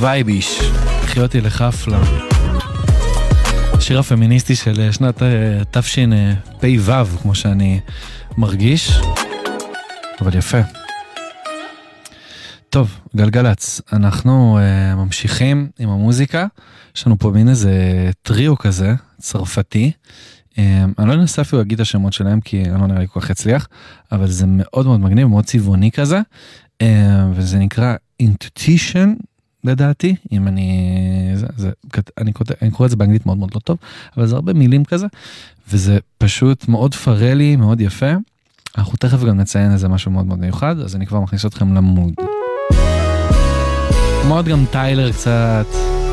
וייביש, קחי אותי לחפלה. השיר הפמיניסטי של שנת תשפ"ו, כמו שאני מרגיש, אבל יפה. טוב, גלגלץ, אנחנו ממשיכים עם המוזיקה. יש לנו פה מין איזה טריו כזה, צרפתי. אני לא אנסה אפילו להגיד את השמות שלהם, כי אני לא נראה לי כל כך הצליח, אבל זה מאוד מאוד מגניב, מאוד צבעוני כזה, וזה נקרא Intuition, לדעתי, אם אני קורא את זה באנגלית מאוד מאוד לא טוב, אבל זה הרבה מילים כזה, וזה פשוט מאוד פרלי, מאוד יפה. אנחנו תכף גם נציין איזה משהו מאוד מאוד מיוחד, אז אני כבר מכניס אתכם למוד. מאוד גם טיילר קצת,